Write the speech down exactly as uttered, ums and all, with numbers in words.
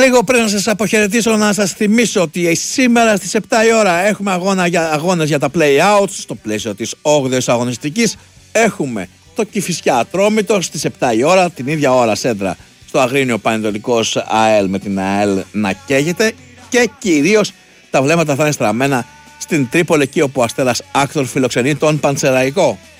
Λίγο πριν να σας αποχαιρετήσω, να σας θυμίσω ότι σήμερα στις επτά η ώρα έχουμε αγώνα για, αγώνες για τα play-outs στο πλαίσιο της όγδοης αγωνιστικής. Έχουμε το Κηφισιά Ατρόμητο στις επτά η ώρα, την ίδια ώρα σέντρα στο Αγρίνιο Πανετολικός ΑΕΛ με την ΑΕΛ να καίγεται, και κυρίως τα βλέμματα θα είναι στραμμένα στην Τρίπολη, εκεί όπου ο Αστέρας Άκτορ φιλοξενεί τον Πανσεραϊκό.